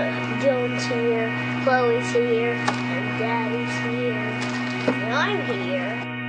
Dylan's here, Chloe's here, and Daddy's here, and I'm here.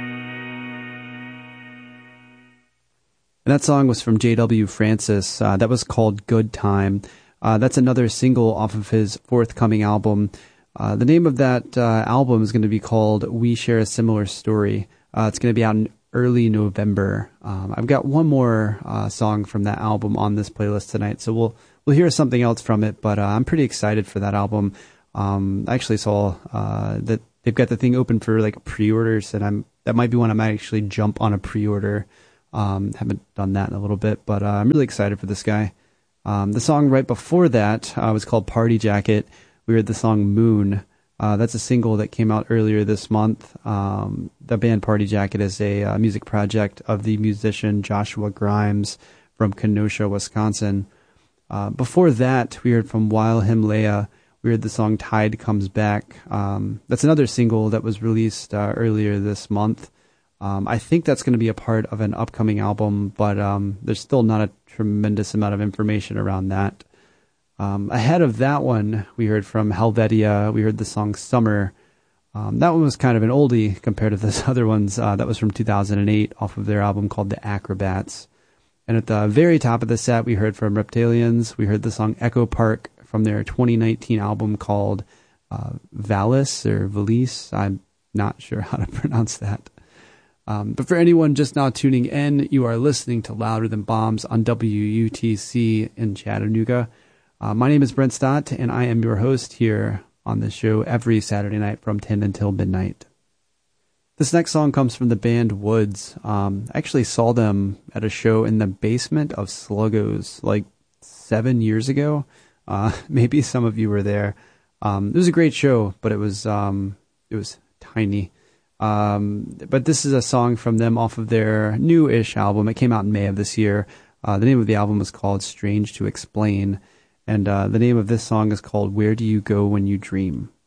And that song was from J.W. Francis. That was called Good Time. That's another single off of his forthcoming album. The name of that album is going to be called We Share a Similar Story. It's going to be out in early November. I've got one more song from that album on this playlist tonight, so we'll hear something else from it, but I'm pretty excited for that album. I actually saw that they've got the thing open for like pre-orders, and that might be when I might actually jump on a pre-order. Haven't done that in a little bit, but I'm really excited for this guy. The song right before that was called Party Jacket. We heard the song Moon. That's a single that came out earlier this month. The band Party Jacket is a music project of the musician Joshua Grimes from Kenosha, Wisconsin. Before that, we heard from Weil Himalaya. We heard the song Tide Comes Back. That's another single that was released earlier this month. I think that's going to be a part of an upcoming album, but there's still not a tremendous amount of information around that. Ahead of that one, we heard from Helvetia. We heard the song Summer. That one was kind of an oldie compared to those other ones. That was from 2008 off of their album called The Acrobats. And at the very top of the set, we heard from Reptilians. We heard the song Echo Park from their 2019 album called Valis or Valise. I'm not sure how to pronounce that. But for anyone just now tuning in, you are listening to Louder Than Bombs on WUTC in Chattanooga. My name is Brent Stott, and I am your host here on this show every Saturday night from 10 until midnight. This next song comes from the band Woods. I actually saw them at a show in the basement of Sluggos like 7 years ago. Maybe some of you were there. It was a great show, but it was tiny. But this is a song from them off of their new-ish album. It came out in May of this year. The name of the album is called Strange to Explain. And the name of this song is called Where Do You Go When You Dream?